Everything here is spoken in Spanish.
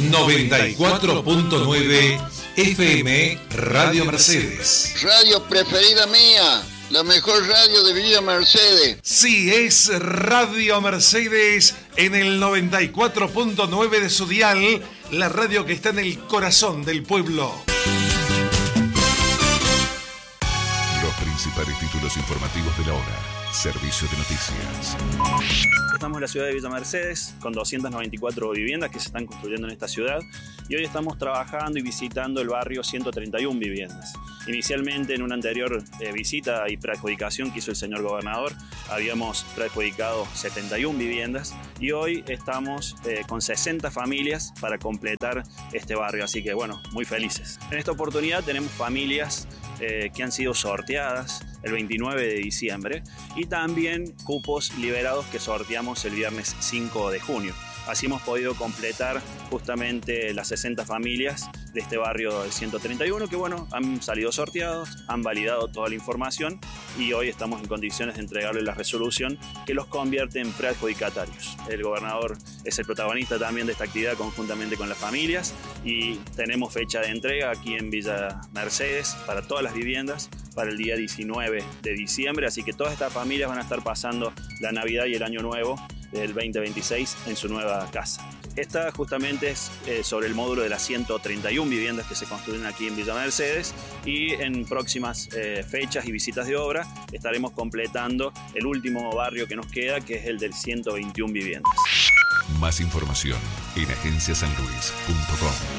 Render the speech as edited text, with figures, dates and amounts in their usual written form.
94.9 FM Radio Mercedes. Radio preferida mía, la mejor radio de Villa Mercedes. Sí, es Radio Mercedes en el 94.9 de su dial, la radio que está en el corazón del pueblo. Los principales títulos informativos de la hora. Servicio de noticias. Estamos en la ciudad de Villa Mercedes con 294 viviendas que se están construyendo en esta ciudad y hoy estamos trabajando y visitando el barrio 131 viviendas. Inicialmente en una anterior visita y preadjudicación que hizo el señor gobernador habíamos preadjudicado 71 viviendas y hoy estamos con 60 familias para completar este barrio, así que bueno, muy felices. En esta oportunidad tenemos familias que han sido sorteadas el 29 de diciembre y también cupos liberados que sorteamos el viernes 5 de junio. Así hemos podido completar justamente las 60 familias de este barrio del 131 que bueno, han salido sorteados, han validado toda la información y hoy estamos en condiciones de entregarles la resolución que los convierte en preadjudicatarios. El gobernador es el protagonista también de esta actividad conjuntamente con las familias y tenemos fecha de entrega aquí en Villa Mercedes para todas las viviendas para el día 19 de diciembre, así que todas estas familias van a estar pasando la Navidad y el Año Nuevo del 2026 en su nueva casa. Esta justamente es sobre el módulo de las 131 viviendas que se construyen aquí en Villa Mercedes y en próximas fechas y visitas de obra estaremos completando el último barrio que nos queda, que es el del 121 viviendas. Más información en agenciasanluis.com.